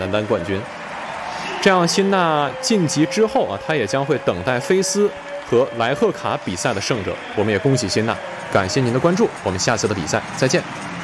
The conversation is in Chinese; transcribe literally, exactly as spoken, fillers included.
男单冠军。这样，辛纳晋级之后啊，他也将会等待菲斯和莱赫卡比赛的胜者。我们也恭喜辛纳，感谢您的关注，我们下次的比赛再见。